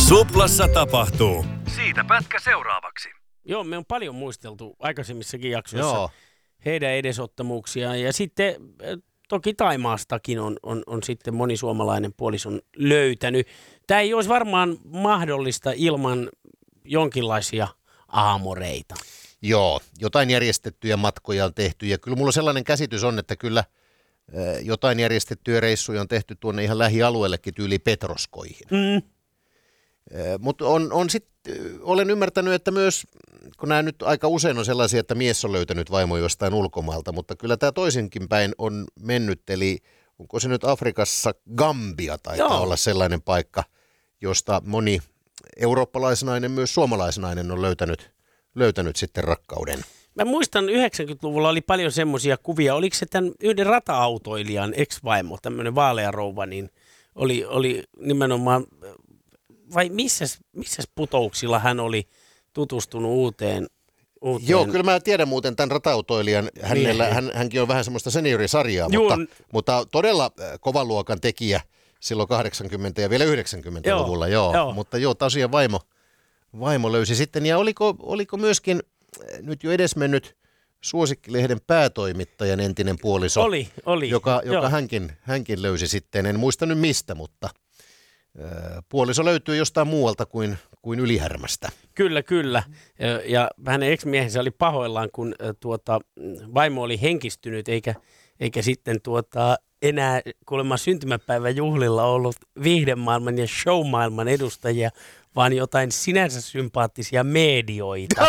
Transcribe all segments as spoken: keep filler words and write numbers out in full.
Suplassa tapahtuu. Siitä pätkä seuraavaksi. Joo, me on paljon muisteltu aikaisemmissakin jaksoissa Joo. heidän edesottamuksiaan. Ja sitten toki Taimaastakin on, on, on sitten moni suomalainen puolison löytänyt. Tämä ei olisi varmaan mahdollista ilman jonkinlaisia aamoreita. Joo, jotain järjestettyjä matkoja on tehty ja kyllä mulla sellainen käsitys on, että kyllä jotain järjestettyjä reissuja on tehty tuonne ihan lähialueellekin tyyli Petroskoihin. Mm. Mutta on, on sit, olen ymmärtänyt, että myös, kun nämä nyt aika usein on sellaisia, että mies on löytänyt vaimo jostain ulkomaalta, mutta kyllä tämä toisenkin päin on mennyt, eli onko se nyt Afrikassa Gambia taitaa Joo. olla sellainen paikka, josta moni eurooppalaisnainen, myös suomalaisnainen on löytänyt, löytänyt sitten rakkauden. Mä muistan yhdeksänkymmentäluvulla oli paljon semmoisia kuvia. Oliko se tämän yhden rata-autoilijan ex-vaimo, tämmöinen vaalea rouva, niin oli, oli nimenomaan, vai missäs, missäs putouksilla hän oli tutustunut uuteen? uuteen... Joo, kyllä mä tiedän muuten tämän ratautoilijan. Hänellä, hän, hänkin on vähän semmoista seniorisarjaa, mutta, mutta todella kovan luokan tekijä silloin kahdeksankymmentä- ja vielä yhdeksänkymmentäluvulla. Joo, joo. Mutta joo, tosiaan vaimo, vaimo löysi sitten. Ja oliko, oliko myöskin nyt jo edesmennyt Suosikkilehden päätoimittajan entinen puoliso, oli, oli. joka, joka hänkin, hänkin löysi sitten. En muista nyt mistä, mutta äh, puoliso löytyy jostain muualta kuin, kuin Ylihärmästä. Kyllä, kyllä. Ja, ja hänen ex-miehensä oli pahoillaan, kun äh, tuota, vaimo oli henkistynyt, eikä, eikä sitten tuota, enää kuulemma syntymäpäivän juhlilla ollut viihdemaailman ja showmaailman edustajia, vaan jotain sinänsä sympaattisia medioita.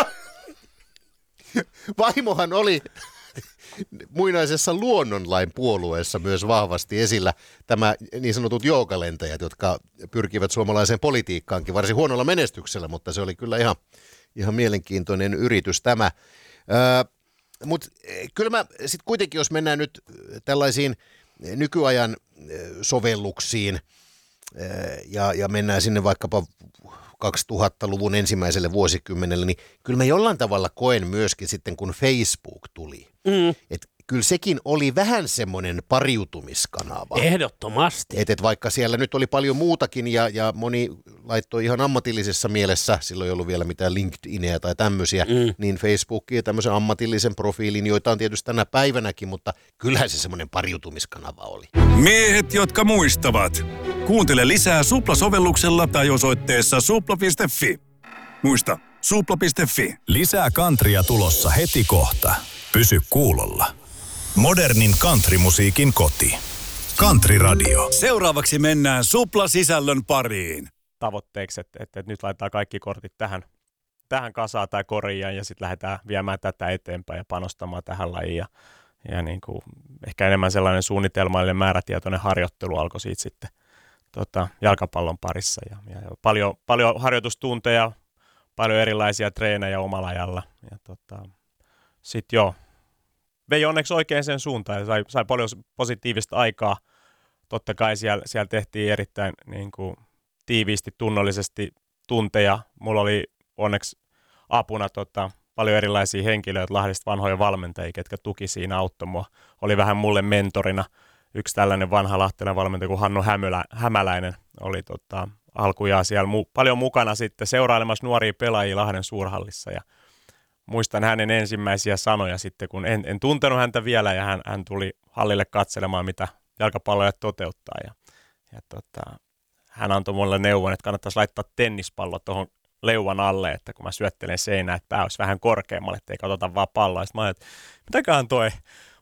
Vaimohan oli muinaisessa luonnonlain puolueessa myös vahvasti esillä tämä niin sanotut joogalentäjät, jotka pyrkivät suomalaiseen politiikkaankin varsin huonolla menestyksellä, mutta se oli kyllä ihan, ihan mielenkiintoinen yritys tämä. Öö, mutta kyllä mä sitten kuitenkin, jos mennään nyt tällaisiin nykyajan sovelluksiin ja, ja mennään sinne vaikkapa kaksituhattaluvun ensimmäiselle vuosikymmenelle, niin kyllä mä jollain tavalla koen myöskin sitten, kun Facebook tuli. Mm. Että kyllä sekin oli vähän semmoinen pariutumiskanava. Ehdottomasti. Että et vaikka siellä nyt oli paljon muutakin ja, ja moni laittoi ihan ammatillisessa mielessä, silloin ei ollut vielä mitään LinkedInia tai tämmöisiä, mm. niin Facebookia tämmöisen ammatillisen profiilin, joita on tietysti tänä päivänäkin, mutta kyllähän se semmoinen pariutumiskanava oli. Miehet, jotka muistavat. Kuuntele lisää Supla-sovelluksella tai osoitteessa supla piste fi. Muista, supla piste fi. Lisää countrya tulossa heti kohta. Pysy kuulolla. Modernin countrymusiikin koti. Country Radio. Seuraavaksi mennään Supla-sisällön pariin. Tavoitteeksi, että, että, että nyt laitetaan kaikki kortit tähän, tähän kasaan tai koriaan ja sitten lähdetään viemään tätä eteenpäin ja panostamaan tähän lajiin. Ja, ja niin kuin, ehkä enemmän sellainen suunnitelmallinen määrätietoinen harjoittelu alkoi siitä sitten tota, jalkapallon parissa. Ja, ja paljon, paljon harjoitustunteja, paljon erilaisia treenejä omalla ajalla. Ja tota, sitten joo, vei onneksi oikein sen suuntaan ja sai, sai paljon positiivista aikaa. Totta kai siellä, siellä tehtiin erittäin niin kuin, tiiviisti, tunnollisesti tunteja. Mulla oli onneksi apuna tota, paljon erilaisia henkilöitä, Lahdesta vanhoja valmentajia, ketkä tuki siinä, auttoi mua. Oli vähän mulle mentorina yksi tällainen vanha lahtelainen valmentaja kuin Hannu Hämylä, Hämäläinen oli tota, alkujaan siellä mu- paljon mukana sitten seurailemassa nuoria pelaajia Lahden suurhallissa. Ja muistan hänen ensimmäisiä sanoja sitten, kun en, en tuntenut häntä vielä ja hän, hän tuli hallille katselemaan, mitä jalkapalloja toteuttaa. Ja, ja tota, hän antoi mulle neuvon, että kannattaisi laittaa tennispallo tuohon leuan alle, että kun mä syöttelen seinään, että pää olisi vähän korkeammalle, ettei katsota vaan palloa. Sitten mä ajattelin, että mitäköhän toi